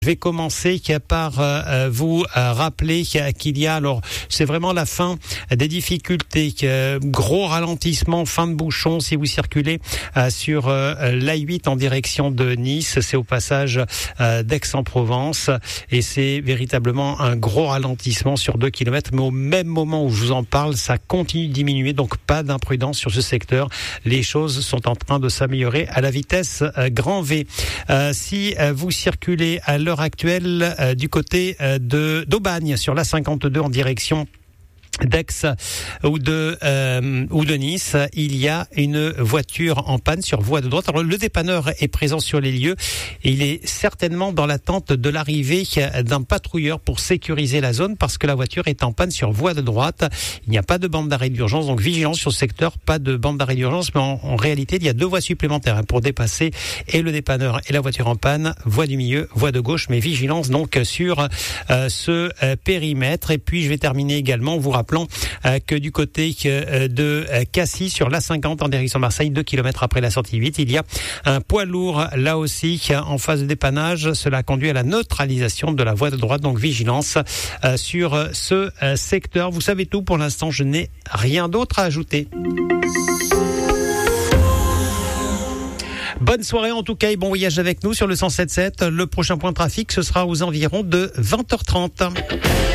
Je vais commencer par vous rappeler qu'il y a, alors c'est vraiment la fin des difficultés, gros ralentissement, fin de bouchon si vous circulez sur l'A8 en direction de Nice, c'est au passage d'Aix-en-Provence et c'est véritablement un gros ralentissement sur 2 km, mais au même moment où je vous en parle, ça continue de diminuer, donc pas d'imprudence sur ce secteur, les choses sont en train de s'améliorer à la vitesse grand V. Si vous circulez à l'heure actuelle du côté d'Aubagne sur l'A52 en direction d'Aix ou de Nice, il y a une voiture en panne sur voie de droite. Alors, le dépanneur est présent sur les lieux et il est certainement dans l'attente de l'arrivée d'un patrouilleur pour sécuriser la zone parce que la voiture est en panne sur voie de droite. Il n'y a pas de bande d'arrêt d'urgence, donc vigilance sur ce secteur, pas de bande d'arrêt d'urgence, mais en réalité, il y a 2 voies supplémentaires pour dépasser et le dépanneur et la voiture en panne, voie du milieu, voie de gauche, mais vigilance donc sur ce périmètre. Et puis, je vais terminer également vous rappelant que du côté de Cassis sur l'A50 en direction Marseille, 2 km après la sortie 8, il y a un poids lourd là aussi en phase de dépannage. Cela conduit à la neutralisation de la voie de droite, donc vigilance sur ce secteur. Vous savez tout pour l'instant, je n'ai rien d'autre à ajouter. Bonne soirée en tout cas et bon voyage avec nous sur le 107.7. Le prochain point de trafic, ce sera aux environs de 20h30.